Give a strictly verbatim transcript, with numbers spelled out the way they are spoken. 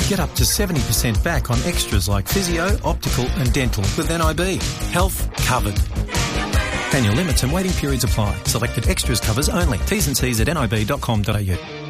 Get up to seventy percent back on extras like physio, optical and dental with N I B. Health covered. Annual limits and waiting periods apply. Selected extras covers only. T's and C's at nib dot com dot a u.